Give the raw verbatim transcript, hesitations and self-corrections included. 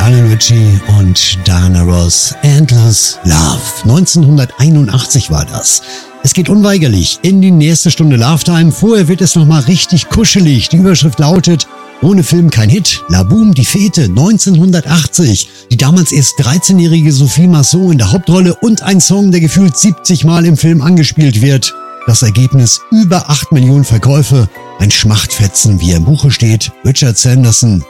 Lionel Richie und Diana Ross, Endless Love. neunzehnhunderteinundachtzig war das. Es geht unweigerlich in die nächste Stunde Love Time. Vorher wird es nochmal richtig kuschelig. Die Überschrift lautet: Ohne Film kein Hit. La Boom, die Fete, neunzehnhundertachtzig. Die damals erst dreizehnjährige Sophie Marceau in der Hauptrolle und ein Song, der gefühlt siebzig Mal im Film angespielt wird. Das Ergebnis: über acht Millionen Verkäufe. Ein Schmachtfetzen, wie er im Buche steht. Richard Sanderson,